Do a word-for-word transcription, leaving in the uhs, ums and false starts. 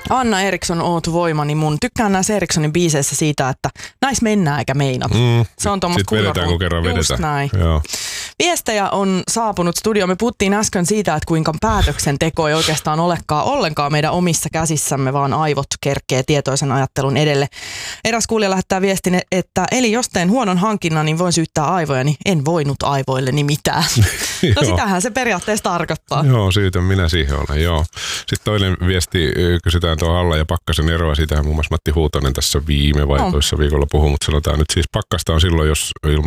Anna Eriksson, oot voimani mun. Tykkään näissä Erikssonin biiseissä siitä, että näis mennään eikä meinata. Mm, se on tommoista sitten vedetään, kun kerran Just vedetään. näin. Joo. Viestejä on saapunut studioon. Me puhuttiin äsken siitä, että kuinka päätöksenteko ei oikeastaan olekaan ollenkaan meidän omissa käsissämme, vaan aivot kerkee tietoisen ajattelun edelle. Eräs kuulija lähettää viestin, että eli jos teen huonon hankinnan, niin voin syyttää aivojani. En voinut aivoilleni mitään. No sitähän se periaatteessa tarkoittaa. Joo, syytän minä siihen olen, joo. Sitten toinen viesti, kysytään tuo Halla ja Pakkasen eroa. Siitähän muun muassa Matti Huutonen tässä viime vai no. toissa viikolla puhui, mutta sanotaan nyt siis Pakkasta on silloin, jos ilman